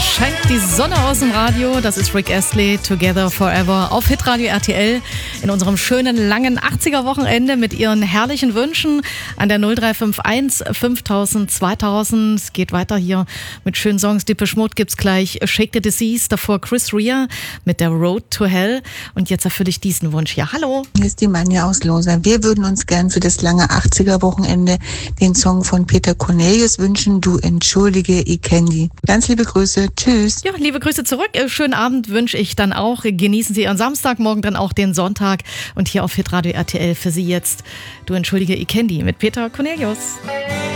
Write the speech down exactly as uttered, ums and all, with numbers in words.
scheint die Sonne aus dem Radio. Das ist Rick Astley, Together Forever auf Hitradio R T L in unserem schönen langen achtziger-Wochenende mit ihren herrlichen Wünschen an der null drei fünf eins fünftausend zweitausend. Es geht weiter hier mit schönen Songs. Depeche Mode gibt's gleich, Shake the Disease, davor Chris Rea mit der Road to Hell. Und jetzt erfülle ich diesen Wunsch. Ja, hallo. Hier ist die Manja aus Loser. Wir würden uns gern für das lange achtziger-Wochenende den Song von Peter Cornelius wünschen, Du entschuldige, ich kenn die. Ganz liebe Grüße, tschüss. Ja, liebe Grüße zurück. Schönen Abend wünsche ich dann auch. Genießen Sie Ihren Samstag, morgen dann auch den Sonntag. Und hier auf Hitradio R T L für Sie jetzt, Du entschuldige, ich kenn die mit Peter Cornelius.